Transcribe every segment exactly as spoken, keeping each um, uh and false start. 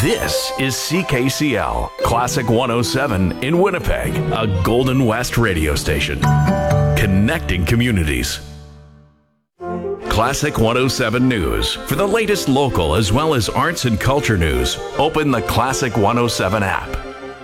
This is C K C L, Classic one oh seven in Winnipeg, a Golden West radio station. Connecting communities. Classic one oh seven News. For the latest local as well as arts and culture news, open the Classic one oh seven app.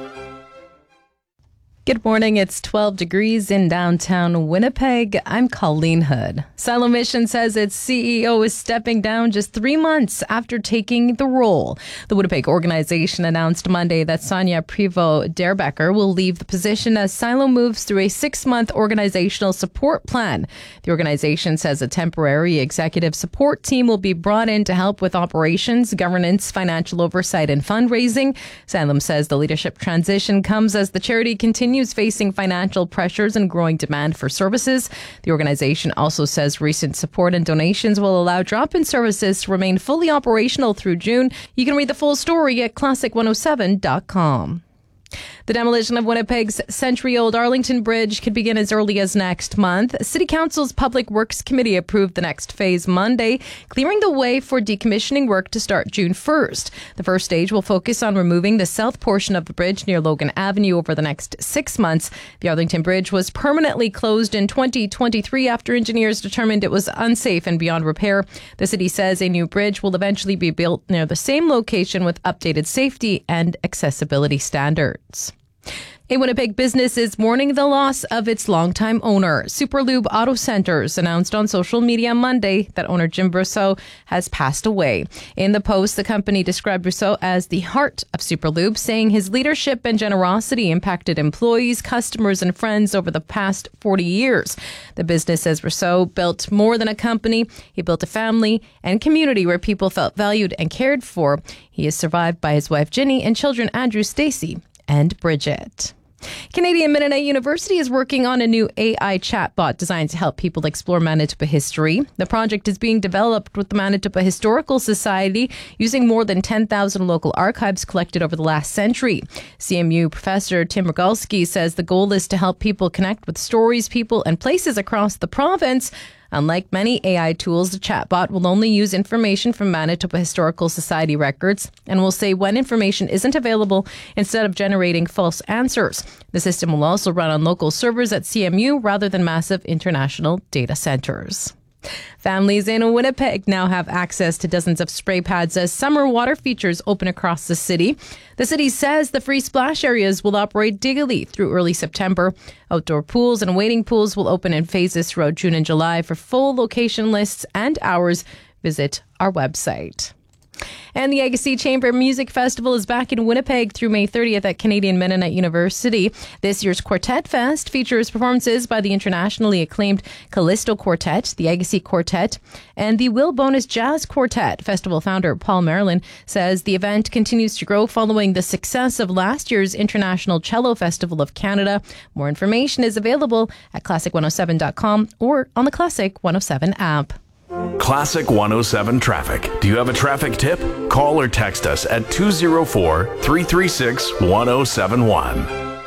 Good morning. It's twelve degrees in downtown Winnipeg. I'm Colleen Hood. Silo Mission says its C E O is stepping down just three months after taking the role. The Winnipeg organization announced Monday that Sonia Prevost-Derbecker will leave the position as Silo moves through a six-month organizational support plan. The organization says a temporary executive support team will be brought in to help with operations, governance, financial oversight, and fundraising. Salem says the leadership transition comes as the charity continues facing financial pressures and growing demand for services. The organization also says recent support and donations will allow drop-in services to remain fully operational through June. You can read the full story at classic one oh seven dot com. The demolition of Winnipeg's century-old Arlington Bridge could begin as early as next month. City Council's Public Works Committee approved the next phase Monday, clearing the way for decommissioning work to start June first. The first stage will focus on removing the south portion of the bridge near Logan Avenue over the next six months. The Arlington Bridge was permanently closed in twenty twenty-three after engineers determined it was unsafe and beyond repair. The city says a new bridge will eventually be built near the same location with updated safety and accessibility standards. A Winnipeg business is mourning the loss of its longtime owner. Superlube Auto Centers announced on social media Monday that owner Jim Brousseau has passed away. In the post, the company described Brousseau as the heart of Superlube, saying his leadership and generosity impacted employees, customers, and friends over the past forty years. The business says Brousseau built more than a company. He built a family and community where people felt valued and cared for. He is survived by his wife Ginny and children Andrew, Stacy, and Bridget. Canadian Mennonite University is working on a new A I chatbot designed to help people explore Manitoba history. The project is being developed with the Manitoba Historical Society using more than ten thousand local archives collected over the last century. C M U professor Tim Rogalski says the goal is to help people connect with stories, people, and places across the province. Unlike many A I tools, the chatbot will only use information from Manitoba Historical Society records and will say when information isn't available instead of generating false answers. The system will also run on local servers at C M U rather than massive international data centers. Families in Winnipeg now have access to dozens of spray pads as summer water features open across the city. The city says the free splash areas will operate daily through early September. Outdoor pools and wading pools will open in phases throughout June and July. For full location lists and hours, visit our website. And the Agassiz Chamber Music Festival is back in Winnipeg through May thirtieth at Canadian Mennonite University. This year's Quartet Fest features performances by the internationally acclaimed Callisto Quartet, the Agassiz Quartet, and the Will Bonus Jazz Quartet. Festival founder Paul Marilyn says the event continues to grow following the success of last year's International Cello Festival of Canada. More information is available at classic one oh seven dot com or on the Classic one oh seven app. Classic one oh seven Traffic. Do you have a traffic tip? Call or text us at two oh four, three three six, one oh seven one.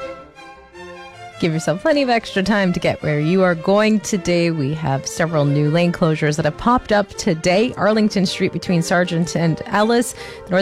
Give yourself plenty of extra time to get where you are going today. We have several new lane closures that have popped up today. Arlington Street between Sargent and Ellis. The North